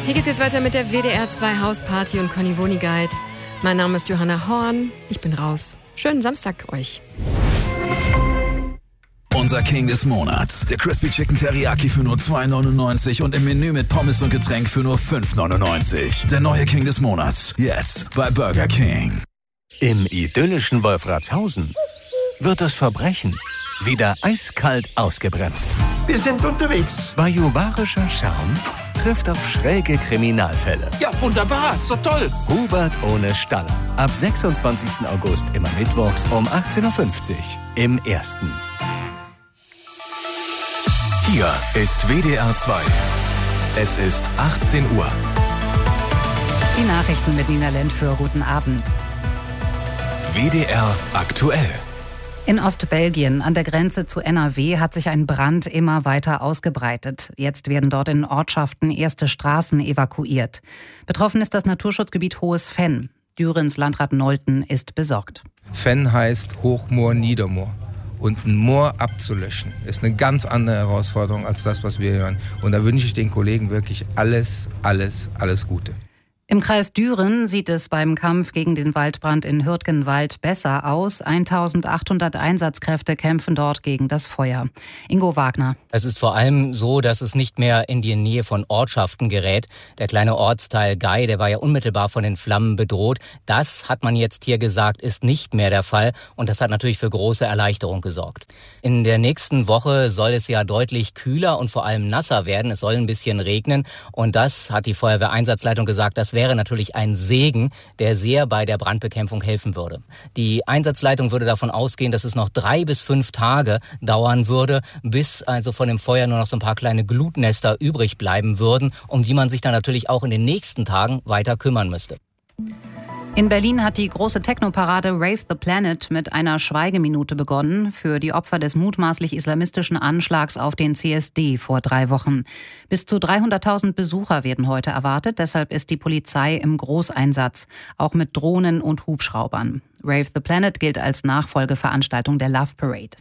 Hier geht's jetzt weiter mit der WDR 2 Hausparty und Conny Woni Guide. Mein Name ist Johanna Horn. Ich bin raus. Schönen Samstag euch. Unser King des Monats. Der Crispy Chicken Teriyaki für nur 2,99 und im Menü mit Pommes und Getränk für nur 5,99. Der neue King des Monats. Jetzt bei Burger King. Im idyllischen Wolfratshausen wird das Verbrechen wieder eiskalt ausgebremst. Wir sind unterwegs. Bajuwarischer Charme trifft auf schräge Kriminalfälle. Ja, wunderbar. Ist doch toll. Hubert ohne Staller. Ab 26. August immer mittwochs um 18.50 Uhr im Ersten. Hier ist WDR 2. Es ist 18 Uhr. Die Nachrichten mit Nina Lentföhr. Guten Abend. WDR aktuell. In Ostbelgien an der Grenze zu NRW hat sich ein Brand immer weiter ausgebreitet. Jetzt werden dort in Ortschaften erste Straßen evakuiert. Betroffen ist das Naturschutzgebiet Hohes Venn. Dürens Landrat Nolten ist besorgt. Venn heißt Hochmoor, Niedermoor. Und ein Moor abzulöschen, ist eine ganz andere Herausforderung als das, was wir hören. Und da wünsche ich den Kollegen wirklich alles Gute. Im Kreis Düren sieht es beim Kampf gegen den Waldbrand in Hürtgenwald besser aus. 1800 Einsatzkräfte kämpfen dort gegen das Feuer. Ingo Wagner. Es ist vor allem so, dass es nicht mehr in die Nähe von Ortschaften gerät. Der kleine Ortsteil Gei, der war ja unmittelbar von den Flammen bedroht. Das, hat man jetzt hier gesagt, ist nicht mehr der Fall. Und das hat natürlich für große Erleichterung gesorgt. In der nächsten Woche soll es ja deutlich kühler und vor allem nasser werden. Es soll ein bisschen regnen. Und das, hat die Feuerwehreinsatzleitung gesagt, das wäre natürlich ein Segen, der sehr bei der Brandbekämpfung helfen würde. Die Einsatzleitung würde davon ausgehen, dass es noch 3 bis 5 Tage dauern würde, bis also von dem Feuer nur noch so ein paar kleine Glutnester übrig bleiben würden, um die man sich dann natürlich auch in den nächsten Tagen weiter kümmern müsste. In Berlin hat die große Techno-Parade Rave the Planet mit einer Schweigeminute begonnen für die Opfer des mutmaßlich islamistischen Anschlags auf den CSD vor 3 Wochen. Bis zu 300.000 Besucher werden heute erwartet, deshalb ist die Polizei im Großeinsatz, auch mit Drohnen und Hubschraubern. Rave the Planet gilt als Nachfolgeveranstaltung der Love Parade.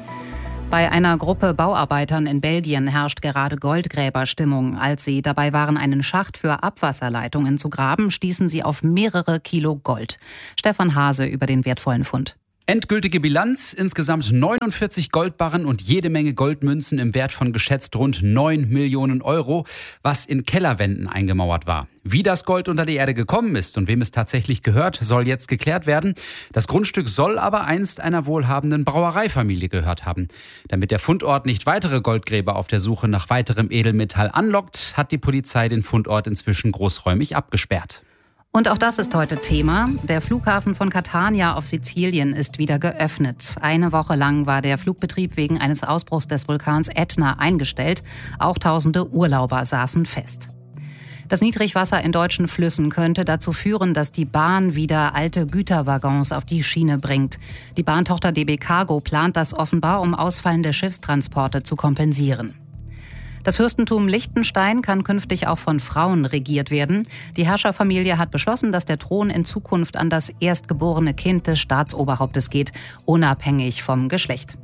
Bei einer Gruppe Bauarbeitern in Belgien herrscht gerade Goldgräberstimmung. Als sie dabei waren, einen Schacht für Abwasserleitungen zu graben, stießen sie auf mehrere Kilo Gold. Stefan Hase über den wertvollen Fund. Endgültige Bilanz, insgesamt 49 Goldbarren und jede Menge Goldmünzen im Wert von geschätzt rund 9 Millionen Euro, was in Kellerwänden eingemauert war. Wie das Gold unter die Erde gekommen ist und wem es tatsächlich gehört, soll jetzt geklärt werden. Das Grundstück soll aber einst einer wohlhabenden Brauereifamilie gehört haben. Damit der Fundort nicht weitere Goldgräber auf der Suche nach weiterem Edelmetall anlockt, hat die Polizei den Fundort inzwischen großräumig abgesperrt. Und auch das ist heute Thema. Der Flughafen von Catania auf Sizilien ist wieder geöffnet. Eine Woche lang war der Flugbetrieb wegen eines Ausbruchs des Vulkans Ätna eingestellt. Auch tausende Urlauber saßen fest. Das Niedrigwasser in deutschen Flüssen könnte dazu führen, dass die Bahn wieder alte Güterwaggons auf die Schiene bringt. Die Bahntochter DB Cargo plant das offenbar, um ausfallende Schiffstransporte zu kompensieren. Das Fürstentum Liechtenstein kann künftig auch von Frauen regiert werden. Die Herrscherfamilie hat beschlossen, dass der Thron in Zukunft an das erstgeborene Kind des Staatsoberhauptes geht, unabhängig vom Geschlecht.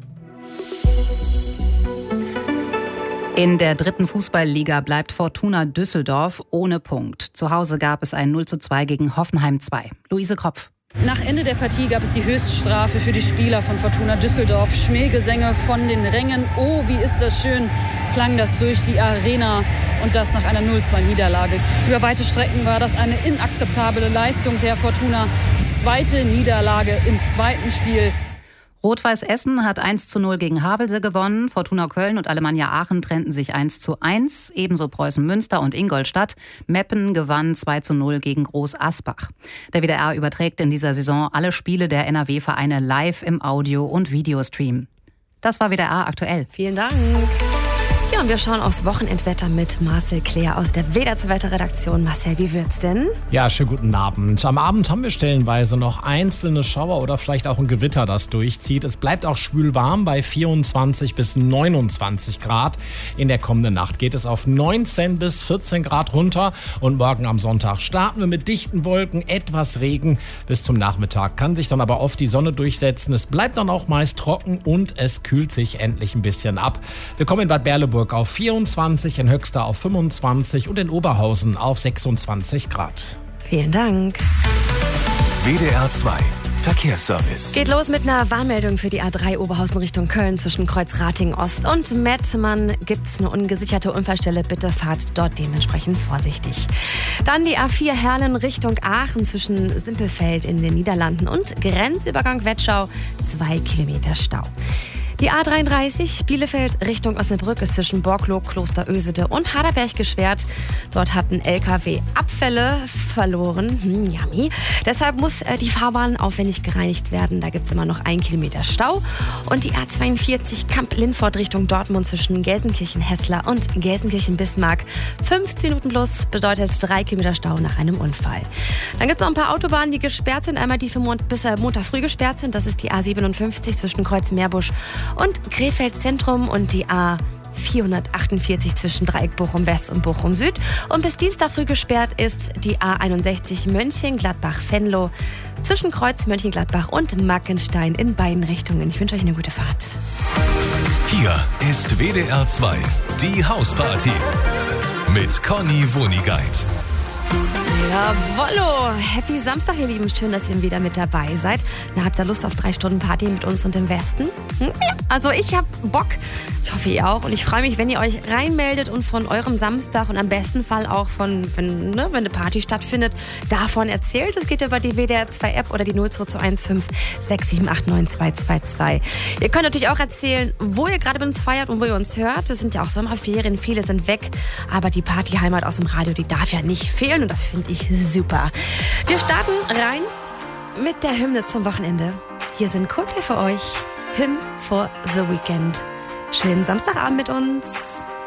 In der 3. Fußballliga bleibt Fortuna Düsseldorf ohne Punkt. Zu Hause gab es ein 0:2 gegen Hoffenheim 2. Luise Kropf. Nach Ende der Partie gab es die Höchststrafe für die Spieler von Fortuna Düsseldorf. Schmähgesänge von den Rängen. Oh, wie ist das schön, klang das durch die Arena. Und das nach einer 0:2-Niederlage. Über weite Strecken war das eine inakzeptable Leistung der Fortuna. 2. Niederlage im 2. Spiel. Rot-Weiß Essen hat 1:0 gegen Havelse gewonnen. Fortuna Köln und Alemannia Aachen trennten sich 1:1. Ebenso Preußen Münster und Ingolstadt. Meppen gewann 2:0 gegen Groß Asbach. Der WDR überträgt in dieser Saison alle Spiele der NRW-Vereine live im Audio- und Videostream. Das war WDR aktuell. Vielen Dank. Ja, und wir schauen aufs Wochenendwetter mit Marcel Kleer aus der WDR 2 Wetterredaktion. Marcel, wie wird's denn? Ja, schönen guten Abend. Am Abend haben wir stellenweise noch einzelne Schauer oder vielleicht auch ein Gewitter, das durchzieht. Es bleibt auch schwül warm bei 24 bis 29 Grad. In der kommenden Nacht geht es auf 19 bis 14 Grad runter. Und morgen am Sonntag starten wir mit dichten Wolken, etwas Regen. Bis zum Nachmittag kann sich dann aber oft die Sonne durchsetzen. Es bleibt dann auch meist trocken und es kühlt sich endlich ein bisschen ab. Wir kommen in Bad Berleburg Freiburg auf 24, in Höxter auf 25 und in Oberhausen auf 26 Grad. Vielen Dank. WDR 2 Verkehrsservice. Geht los mit einer Warnmeldung für die A3 Oberhausen Richtung Köln zwischen Kreuz-Rating Ost und Mettmann. Gibt es eine ungesicherte Unfallstelle, bitte fahrt dort dementsprechend vorsichtig. Dann die A4 Herlen Richtung Aachen zwischen Simpelfeld in den Niederlanden und Grenzübergang Wettschau, 2 Kilometer Stau. Die A33 Bielefeld Richtung Osnabrück ist zwischen Borkloh, Kloster Ösede und Harderberg gesperrt. Dort hat ein LKW Abfälle verloren. Yummy. Deshalb muss die Fahrbahn aufwendig gereinigt werden. Da gibt es immer noch 1 Kilometer Stau. Und die A42 Kamp-Lindfort Richtung Dortmund zwischen Gelsenkirchen-Hessler und Gelsenkirchen-Bismarck. 15 Minuten plus bedeutet 3 Kilometer Stau nach einem Unfall. Dann gibt es noch ein paar Autobahnen, die gesperrt sind. Einmal die für bis Montag früh gesperrt sind. Das ist die A57 zwischen Kreuz-Meerbusch und Krefeld Zentrum und die A448 zwischen Dreieck Bochum West und Bochum Süd. Und bis Dienstag früh gesperrt ist die A61 Mönchengladbach-Venlo zwischen Kreuz Mönchengladbach und Mackenstein in beiden Richtungen. Ich wünsche euch eine gute Fahrt. Hier ist WDR 2, die Hausparty mit Conny Wonigkeit. Jawollo! Happy Samstag, ihr Lieben. Schön, dass ihr wieder mit dabei seid. Na, habt ihr Lust auf 3 Stunden Party mit uns und dem Westen? Ja, also ich hab Bock. Ich hoffe, ihr auch. Und ich freue mich, wenn ihr euch reinmeldet und von eurem Samstag und am besten Fall auch wenn eine Party stattfindet, davon erzählt. Es geht über die WDR 2 App oder die 02215 678 9222. Ihr könnt natürlich auch erzählen, wo ihr gerade mit uns feiert und wo ihr uns hört. Es sind ja auch Sommerferien, viele sind weg. Aber die Partyheimat aus dem Radio, die darf ja nicht fehlen. Und das finde ich super. Wir starten rein mit der Hymne zum Wochenende. Hier sind Coldplay für euch. Hymn for the Weekend. Schönen Samstagabend mit uns.